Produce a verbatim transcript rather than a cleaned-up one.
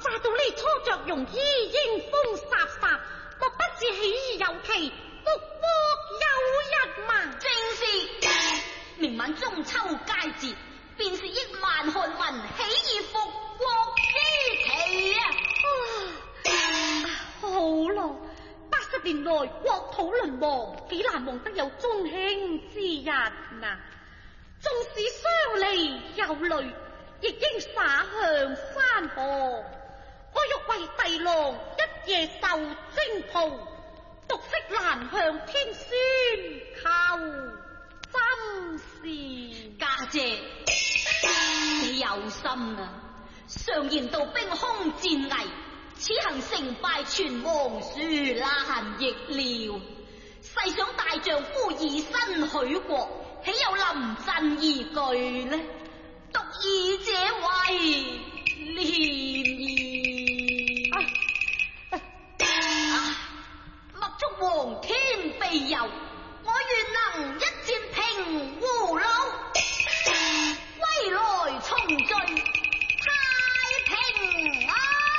乍到呢初着容易英風颯颯，莫不是喜而有期，福國有日嘛？ 正是，明晚中秋佳節，便是億萬漢民喜而復國之期啊！ 啊好咯，八十年來國土淪亡，幾難忘得有中興之日嗱。縱使相離有淚，亦應灑向山河。我欲為帝郎一夜受征袍，獨色蘭向天孫求真事。 家姐，你有心啊！常言道兵凶戰危，此行成敗全王殊難逆料。細想大丈夫以身許國，豈有臨陣而懼呢？獨以這